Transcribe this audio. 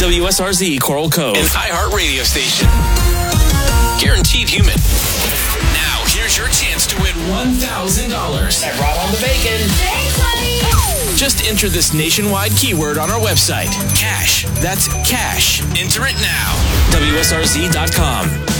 WSRZ Coral Cove, an iHeart radio station. Guaranteed human. Now, here's your chance to win $1,000. I brought home the bacon. Thanks, honey. Just enter this nationwide keyword on our website. Cash. That's cash. Enter it now. WSRZ.com.